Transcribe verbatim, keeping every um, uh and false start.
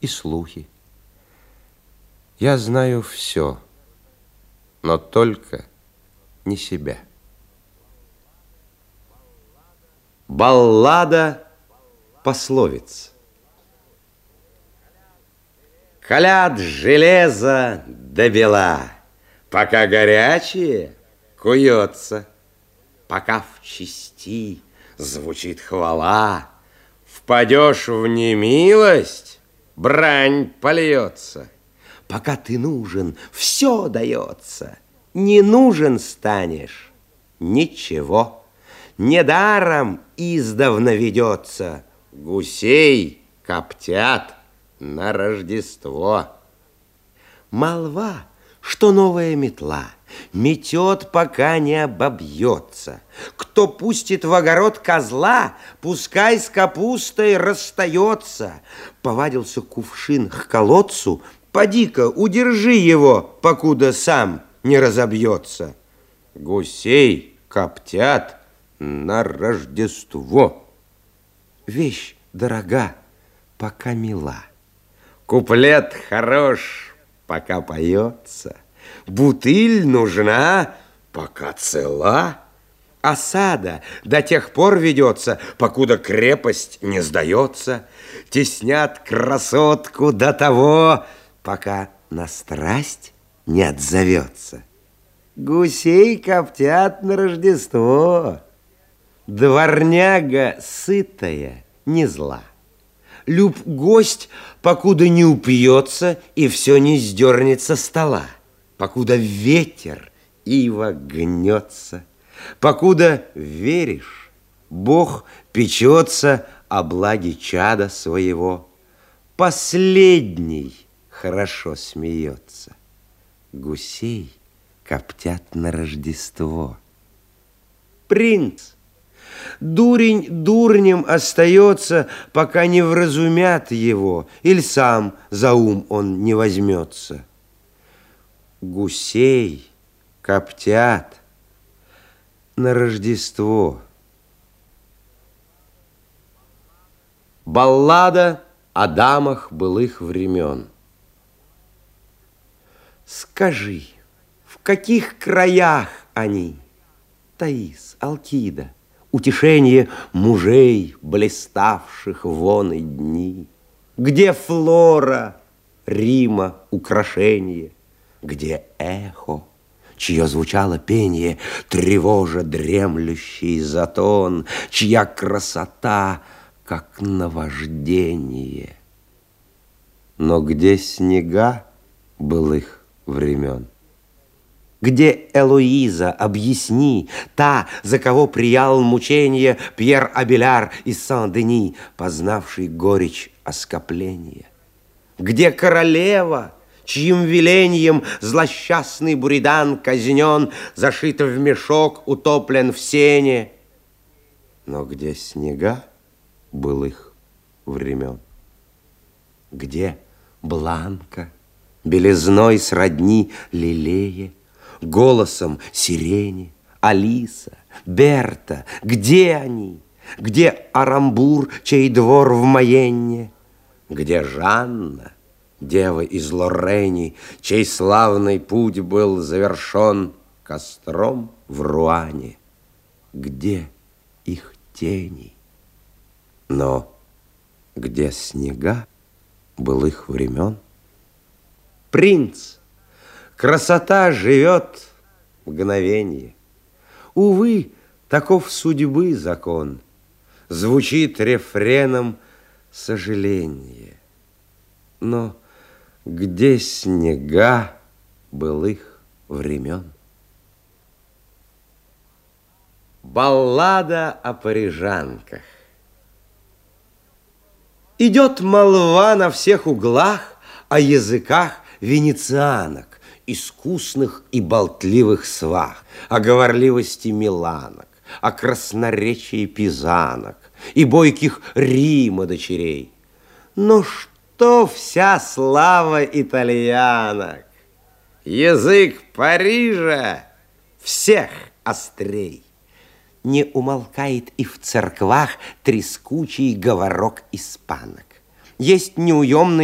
и слухи. Я знаю все, но только не себя. Баллада пословиц. Калят железо до бела, пока горячее куется, пока в чести звучит хвала, впадешь в немилость, брань польется. Пока ты нужен, все дается, не нужен станешь, ничего. Недаром издавна ведется, гусей коптят на Рождество. Молва, что новая метла метет, пока не обобьется. Кто пустит в огород козла, пускай с капустой расстается. Повадился кувшин к колодцу, поди-ка, удержи его, покуда сам не разобьется. Гусей коптят на Рождество. Вещь дорога, пока мила. Куплет хорош, пока поется. Бутыль нужна, пока цела. Осада до тех пор ведется, покуда крепость не сдается. Теснят красотку до того, пока на страсть не отзовется. Гусей коптят на Рождество. Дворняга сытая не зла. Люб гость, покуда не упьется и все не сдернет со стола. Покуда ветер ива гнется. Покуда веришь, Бог печется о благе чада своего. Последний хорошо смеется. Гусей коптят на Рождество. Принц, дурень дурнем остается, пока не вразумят его, или сам за ум он не возьмется. Гусей коптят на Рождество. Баллада о дамах былых времен. Скажи, в каких краях они? Таис, Алкида, утешение мужей, блиставших вон и дни. Где Флора, Рима, украшение? Где эхо, чье звучало пение, тревожа дремлющий затон, чья красота, как наваждение? Но где снега былых времен? Где Элоиза, объясни, та, за кого приял мучение Пьер Абеляр из Сан-Дени, познавший горечь оскопления? Где королева, чьим велением злосчастный Буридан казнен, зашит в мешок, утоплен в сене? Но где снега былых времен? Где Бланка, белизной сродни лилее, голосом сирени, Алиса, Берта, где они? Где Арамбур, чей двор в Майенне? Где Жанна, дева из Лоррени, чей славный путь был завершен костром в Руане? Где их тени? Но где снега былых времен? Принц, красота живет мгновенье. Увы, таков судьбы закон. Звучит рефреном сожаление. Но где снега былых времен? Баллада о парижанках. Идет молва на всех углах о языках венецианок, искусных и болтливых свах, о говорливости миланок, о красноречии пизанок и бойких Рима дочерей. Но что вся слава итальянок? Язык Парижа всех острей. Не умолкает и в церквах трескучий говорок испанок. Есть неуемный